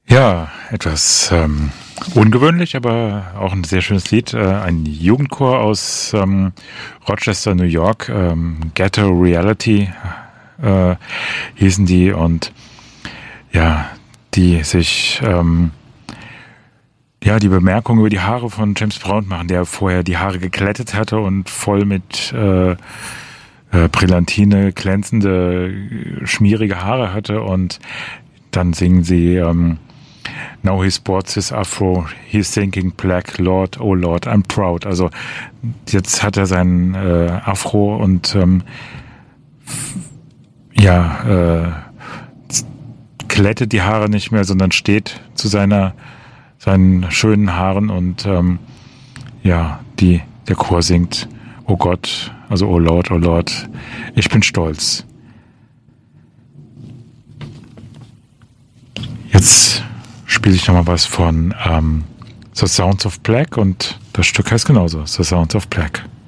Ja, etwas ungewöhnlich, aber auch ein sehr schönes Lied. Ein Jugendchor aus Rochester, New York, Ghetto Reality hießen die, und ja, die sich die Bemerkung über die Haare von James Brown machen, der vorher die Haare geglättet hatte und voll mit Brillantine glänzende, schmierige Haare hatte, und dann singen sie Now he sports his afro, he's thinking black, Lord, oh Lord, I'm proud. Also jetzt hat er seinen Afro und glättet die Haare nicht mehr, sondern steht zu seinen schönen Haaren, und der Chor singt, oh Gott, also oh Lord, ich bin stolz. Jetzt spiele ich nochmal was von The Sounds of Black, und das Stück heißt genauso, The Sounds of Black.